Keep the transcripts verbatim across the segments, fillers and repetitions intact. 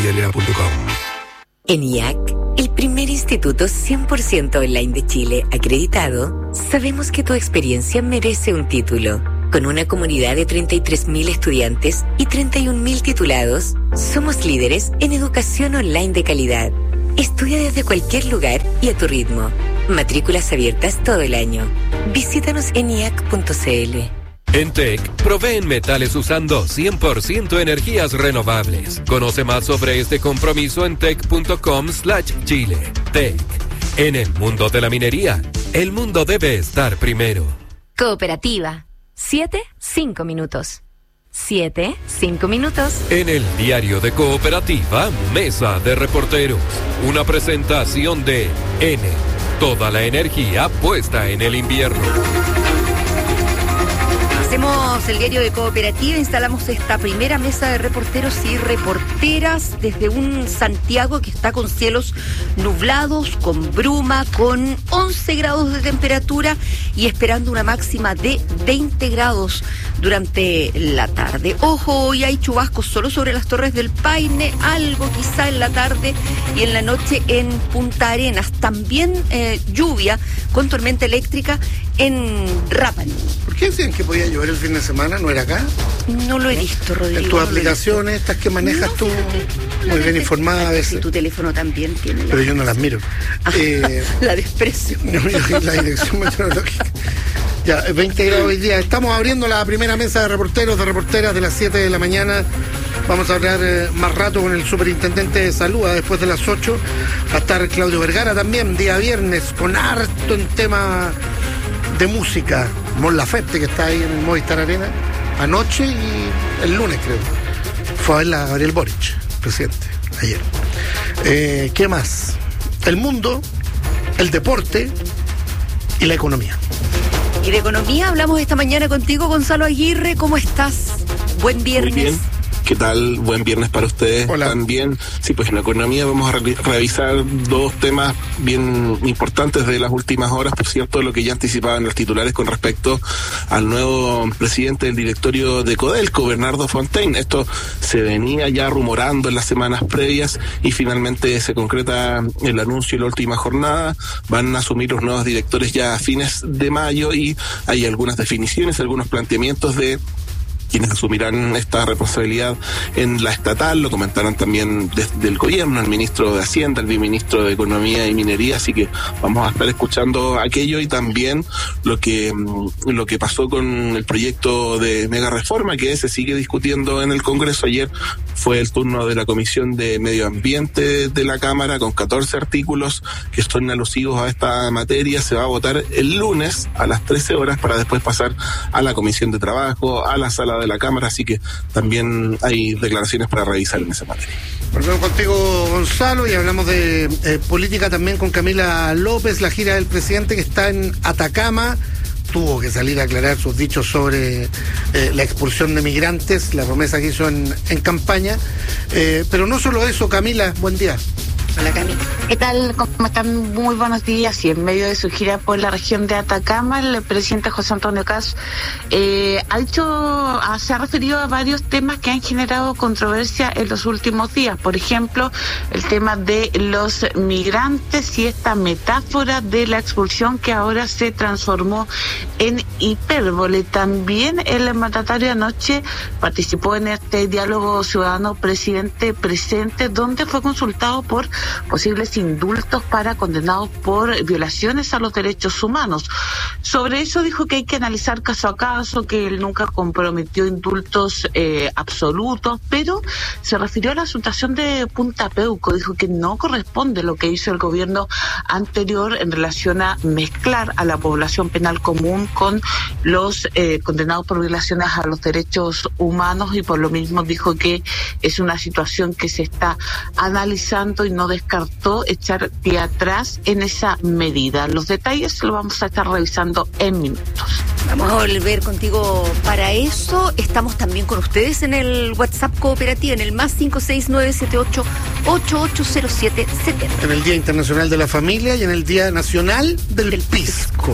telera punto com. En I A C, el primer instituto cien por ciento online de Chile acreditado, sabemos que tu experiencia merece un título. Con una comunidad de treinta y tres mil estudiantes y treinta y un mil titulados, somos líderes en educación online de calidad. Estudia desde cualquier lugar y a tu ritmo. Matrículas abiertas todo el año. Visítanos en i a c punto c l. En T E C, proveen metales usando cien por ciento energías renovables. Conoce más sobre este compromiso en tec punto com slash chile. T E C. En el mundo de la minería, el mundo debe estar primero. Cooperativa. Siete, cinco minutos. Siete, cinco minutos. En el diario de Cooperativa, Mesa de Reporteros. Una presentación de N. Toda la energía puesta en el invierno. Hacemos el diario de Cooperativa, instalamos esta primera mesa de reporteros y reporteras desde un Santiago que está con cielos nublados, con bruma, con once grados de temperatura y esperando una máxima de veinte grados durante la tarde. Ojo, hoy hay chubascos solo sobre las Torres del Paine, algo quizá en la tarde y en la noche en Punta Arenas. También eh, lluvia con tormenta eléctrica en Rapa Nui. ¿Por qué decían que podía llover el fin de semana? ¿No era acá? No lo he visto, Rodrigo. En tus no aplicaciones, estas que manejas no, tú, muy bien informada a veces. Si tu teléfono también tiene. Pero yo no las miro. Ah, eh, la desprecio. No, la dirección meteorológica. Ya, veinte grados hoy día. Estamos abriendo la primera mesa de reporteros, de reporteras de las siete de la mañana. Vamos a hablar eh, más rato con el superintendente de salud. Después de las ocho va a estar Claudio Vergara también, día viernes, con harto en tema de música. Mon Laferte, que está ahí en el Movistar Arena, anoche y el lunes, creo. Fue a ver a Gabriel Boric, presidente, ayer. Eh, ¿Qué más? El mundo, el deporte y la economía. Y de economía hablamos esta mañana contigo, Gonzalo Aguirre. ¿Cómo estás? Buen viernes. Muy bien. ¿Qué tal? Buen viernes para ustedes. Hola. También. Sí, pues en la economía vamos a re- revisar dos temas bien importantes de las últimas horas, por cierto, lo que ya anticipaban los titulares con respecto al nuevo presidente del directorio de Codelco, Bernardo Fontaine. Esto se venía ya rumorando en las semanas previas y finalmente se concreta el anuncio en la última jornada. Van a asumir los nuevos directores ya a fines de mayo y hay algunas definiciones, algunos planteamientos de quienes asumirán esta responsabilidad en la estatal. Lo comentaron también desde el gobierno, el ministro de Hacienda, el viceministro de Economía y Minería, así que vamos a estar escuchando aquello y también lo que lo que pasó con el proyecto de mega reforma que se sigue discutiendo en el Congreso. Ayer fue el turno de la Comisión de Medio Ambiente de la Cámara con catorce artículos que son alusivos a esta materia. Se va a votar el lunes a las trece horas para después pasar a la Comisión de Trabajo, a la sala de la Cámara, así que también hay declaraciones para revisar en esa materia. Volvemos contigo, Gonzalo, y hablamos de eh, política también con Camila López, la gira del presidente que está en Atacama. Tuvo que salir a aclarar sus dichos sobre eh, la expulsión de migrantes, la promesa que hizo en, en campaña. Eh, pero no solo eso, Camila, buen día. Hola, Camila. ¿Qué tal? ¿Cómo están? Muy buenos días. Y en medio de su gira por la región de Atacama, el presidente José Antonio Kast eh, ha dicho, ah, se ha referido a varios temas que han generado controversia en los últimos días. Por ejemplo, el tema de los migrantes y esta metáfora de la expulsión que ahora se transformó en hipérbole. También el mandatario anoche participó en este diálogo ciudadano presidente presente, donde fue consultado por posibles indultos para condenados por violaciones a los derechos humanos. Sobre eso dijo que hay que analizar caso a caso, que él nunca comprometió indultos eh, absolutos, pero se refirió a la asunción de Punta Peuco. Dijo que no corresponde lo que hizo el gobierno anterior en relación a mezclar a la población penal común con los eh, condenados por violaciones a los derechos humanos, y por lo mismo dijo que es una situación que se está analizando y no descartó echar pie atrás en esa medida. Los detalles lo vamos a estar revisando en minutos. Vamos a volver contigo para eso. Estamos también con ustedes en el WhatsApp Cooperativa, en el más cinco seis nueve siete ocho ocho ocho cero siete siete. En el Día Internacional de la Familia y en el Día Nacional del, del Pisco.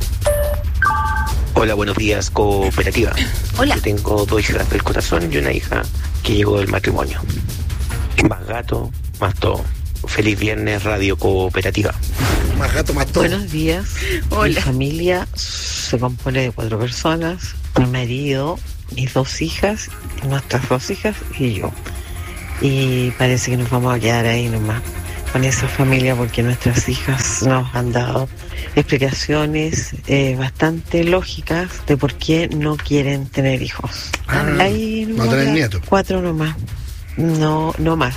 Hola, buenos días, Cooperativa. Hola. Yo tengo dos hijas del corazón y una hija que llegó del matrimonio. Más gato, más todo. Feliz viernes, Radio Cooperativa. Más gato, más todo. Buenos días. Hola. Mi familia se compone de cuatro personas: mi marido, mis dos hijas, nuestras dos hijas y yo. Y parece que nos vamos a quedar ahí nomás con esa familia, porque nuestras hijas nos han dado explicaciones eh, bastante lógicas de por qué no quieren tener hijos. Ah, ahí no tener nietos. Cuatro nomás, no, no más.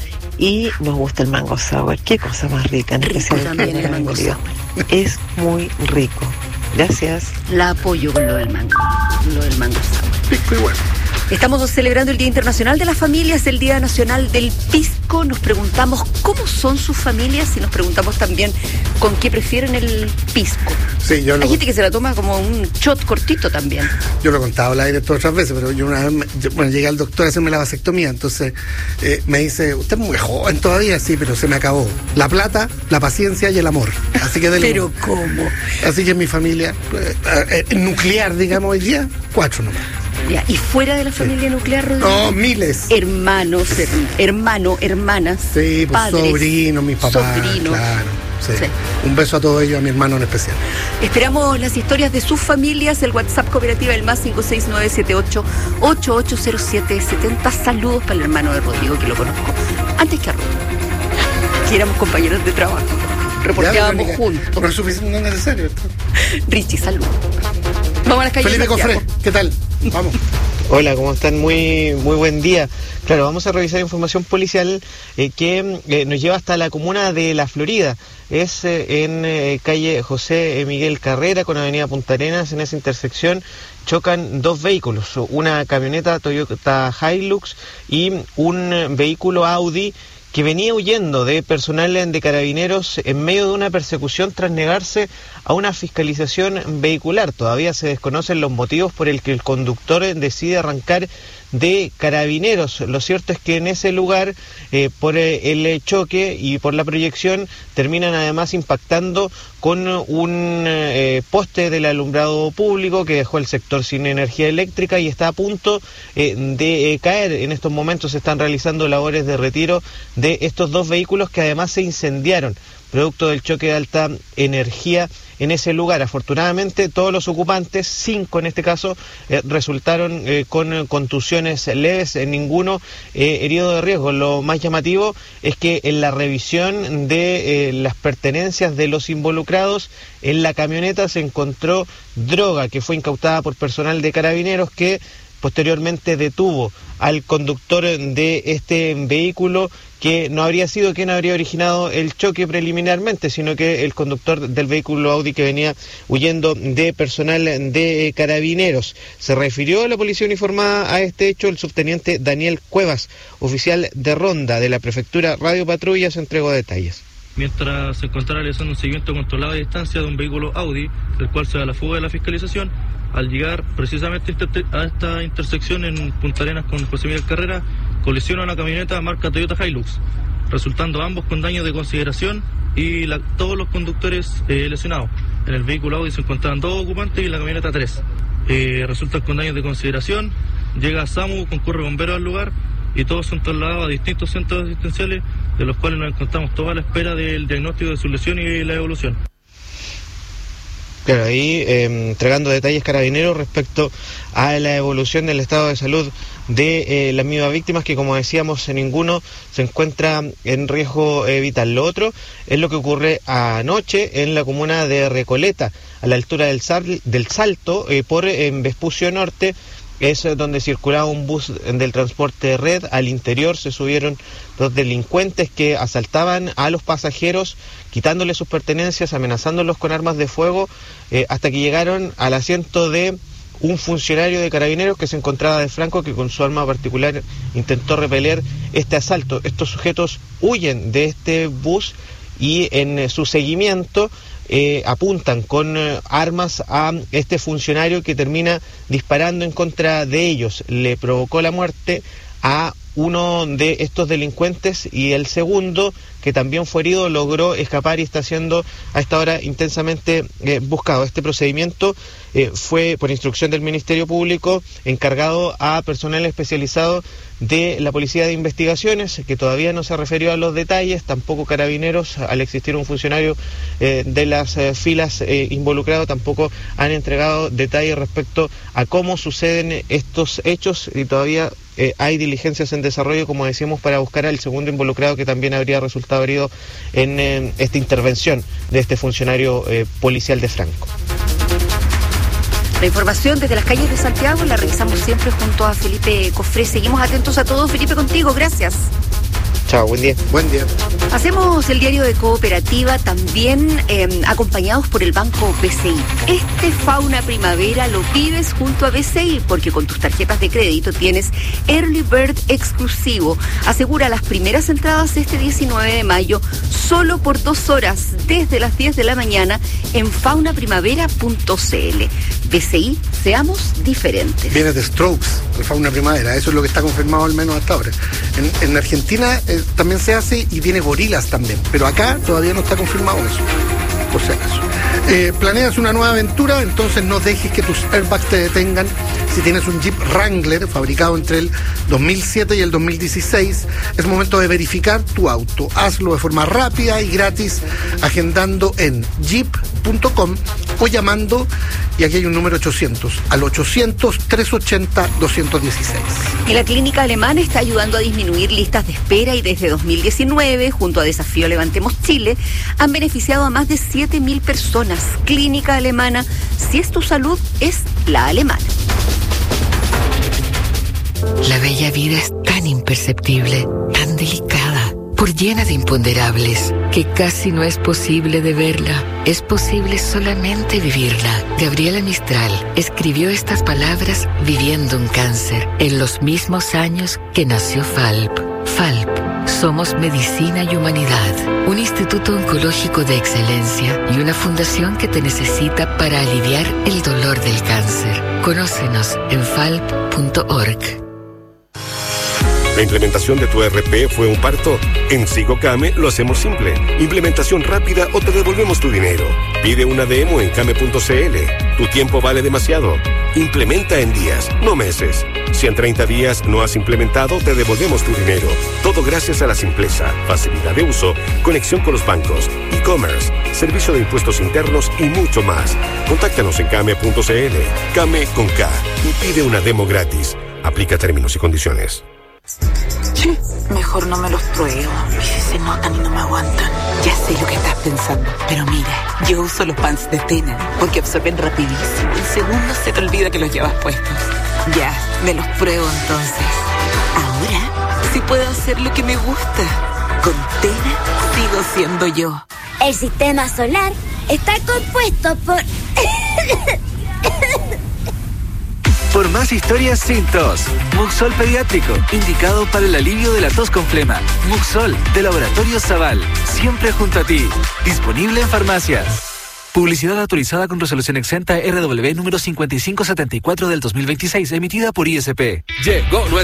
Y nos gusta el mango sour. Qué cosa más rica, en Rico especial también el mango sour. Es muy rico. Gracias. La apoyo con lo del mango, lo del mango sour. Pico igual. Estamos celebrando el Día Internacional de las Familias, el Día Nacional del Pisco. Nos preguntamos cómo son sus familias y nos preguntamos también con qué prefieren el pisco. Sí, yo lo, Hay gente que se la toma como un shot cortito también. yo lo he contado al aire todas otras veces, pero yo una vez, me- yo- bueno, llegué al doctor a hacerme la vasectomía, entonces eh, me dice, usted es muy joven todavía, sí, pero se me acabó la plata, la paciencia y el amor. Así que dele- Pero ¿cómo? Así que mi familia, eh, eh, nuclear, digamos, hoy día, cuatro nomás. Ya, y fuera de la familia nuclear, Rodrigo, No, miles. hermanos, her- hermano, hermanas, Sí, pues padres, sobrinos, mis papás. sobrinos. Claro, sí. Sí. Un beso a todos ellos, a mi hermano en especial. Esperamos las historias de sus familias, el WhatsApp cooperativa, el más cinco seis nueve siete ocho ocho ocho cero siete siete cero. Saludos para el hermano de Rodrigo, que lo conozco antes que a Rodrigo, que éramos compañeros de trabajo, reporteábamos Ya, Verónica, juntos. No es suficiente, no es necesario. Richie, saludos. Vamos a las calles. Felipe de Santiago. Cofré, ¿qué tal? Vamos. Hola, ¿cómo están? Muy muy buen día. Claro, vamos a revisar información policial eh, que eh, nos lleva hasta la comuna de La Florida. Es eh, en eh, calle José Miguel Carrera con avenida Punta Arenas. En esa intersección chocan dos vehículos, una camioneta Toyota Hilux y un eh, vehículo Audi que venía huyendo de personal de carabineros en medio de una persecución tras negarse a una fiscalización vehicular. Todavía se desconocen los motivos por el que el conductor decide arrancar de carabineros. Lo cierto es que en ese lugar, eh, por el choque y por la proyección, terminan además impactando con un eh, poste del alumbrado público que dejó el sector sin energía eléctrica y está a punto eh, de eh, caer. En estos momentos se están realizando labores de retiro de estos dos vehículos que además se incendiaron producto del choque de alta energía en ese lugar. Afortunadamente todos los ocupantes, cinco en este caso, eh, resultaron eh, con eh, contusiones leves, eh, ninguno eh, herido de riesgo. Lo más llamativo es que en la revisión de eh, las pertenencias de los involucrados en la camioneta se encontró droga que fue incautada por personal de carabineros que posteriormente detuvo al conductor de este vehículo, que no habría sido quien habría originado el choque preliminarmente, sino que el conductor del vehículo Audi que venía huyendo de personal de carabineros. Se refirió a la policía uniformada a este hecho el subteniente Daniel Cuevas, oficial de ronda de la prefectura Radio Patrulla, se entregó detalles. Mientras se encontraba realizando un seguimiento controlado a distancia de un vehículo Audi, del cual se da la fuga de la fiscalización, al llegar precisamente a esta intersección en Punta Arenas con José Miguel Carrera, colisiona una camioneta marca Toyota Hilux, resultando ambos con daños de consideración y la, todos los conductores eh, lesionados. En el vehículo Audi se encontraban dos ocupantes y en la camioneta tres. Eh, resultan con daños de consideración, llega SAMU, concurre bomberos al lugar y todos son trasladados a distintos centros asistenciales, de los cuales nos encontramos toda la espera del diagnóstico de su lesión y la evolución. Claro, ahí eh, entregando detalles carabineros respecto a la evolución del estado de salud de eh, las mismas víctimas, que como decíamos, ninguno se encuentra en riesgo eh, vital. Lo otro es lo que ocurre anoche en la comuna de Recoleta, a la altura del, Sal, del Salto, eh, por eh, Vespucio Norte. Es donde circulaba un bus del transporte Red. Al interior se subieron dos delincuentes que asaltaban a los pasajeros, quitándoles sus pertenencias, amenazándolos con armas de fuego, eh, hasta que llegaron al asiento de un funcionario de carabineros que se encontraba de franco, que con su arma particular intentó repeler este asalto. Estos sujetos huyen de este bus y en eh, su seguimiento Eh, apuntan con eh, armas a este funcionario, que termina disparando en contra de ellos. Le provocó la muerte a uno de estos delincuentes, y el segundo, que también fue herido, logró escapar y está siendo a esta hora intensamente eh, buscado. Este procedimiento eh, fue por instrucción del Ministerio Público, encargado a personal especializado de la Policía de Investigaciones, que todavía no se refirió a los detalles, tampoco Carabineros, al existir un funcionario eh, de las eh, filas eh, involucrado, tampoco han entregado detalles respecto a cómo suceden estos hechos, y todavía eh, hay diligencias en desarrollo, como decíamos, para buscar al segundo involucrado, que también habría resultado herido en eh, esta intervención de este funcionario eh, policial de Franco. La información desde las calles de Santiago la revisamos siempre junto a Felipe Cofré. Seguimos atentos a todos. Felipe, contigo. Gracias. Chao, buen día. Buen día. Hacemos el diario de Cooperativa también eh, acompañados por el Banco B C I. Este Fauna Primavera lo pides junto a B C I porque con tus tarjetas de crédito tienes Early Bird exclusivo. Asegura las primeras entradas este diecinueve de mayo solo por dos horas desde las diez de la mañana en fauna primavera punto c l. B C I, seamos diferentes. Viene de Strokes, el Fauna Primavera. Eso es lo que está confirmado al menos hasta ahora. En, en Argentina eh, también se hace y tiene gorilas también, pero acá todavía no está confirmado eso, por si acaso. Eh, ¿Planeas una nueva aventura? Entonces no dejes que tus airbags te detengan. Si tienes un Jeep Wrangler fabricado entre el dos mil siete y el dos mil dieciséis, es momento de verificar tu auto. Hazlo de forma rápida y gratis agendando en jeep punto com o llamando, y aquí hay un número ochocientos, al ochocientos, trescientos ochenta, doscientos dieciséis. Y la Clínica Alemana está ayudando a disminuir listas de espera y desde dos mil diecinueve, junto a Desafío Levantemos Chile, han beneficiado a más de siete mil personas. Clínica Alemana, si es tu salud, es la alemana. La bella vida es tan imperceptible, tan delicada, por llena de imponderables, que casi no es posible de verla. Es posible solamente vivirla. Gabriela Mistral escribió estas palabras viviendo un cáncer, en los mismos años que nació Falp. Falp, somos medicina y humanidad, un instituto oncológico de excelencia y una fundación que te necesita para aliviar el dolor del cáncer. Conócenos en falp punto org. ¿La implementación de tu E R P fue un parto? En SigoCame lo hacemos simple. Implementación rápida o te devolvemos tu dinero. Pide una demo en came punto c l. Tu tiempo vale demasiado. Implementa en días, no meses. Si en treinta días no has implementado, te devolvemos tu dinero. Todo gracias a la simpleza, facilidad de uso, conexión con los bancos, e-commerce, servicio de impuestos internos y mucho más. Contáctanos en came punto c l. Came con K y pide una demo gratis. Aplica términos y condiciones. Sí, mejor no me los pruebo. Y si se notan y no me aguantan. Ya sé lo que estás pensando, pero mira, yo uso los pants de Tena porque absorben rapidísimo. En segundos se te olvida que los llevas puestos. Ya, me los pruebo entonces. Ahora sí puedo hacer lo que me gusta. Con Tena sigo siendo yo. El sistema solar está compuesto por... Por más historias sin tos. Muxol Pediátrico, indicado para el alivio de la tos con flema. Muxol, de Laboratorio Zaval, siempre junto a ti. Disponible en farmacias. Publicidad autorizada con resolución exenta R W número cincuenta y cinco setenta y cuatro del dos mil veintiséis, emitida por I S P. Llegó nuestro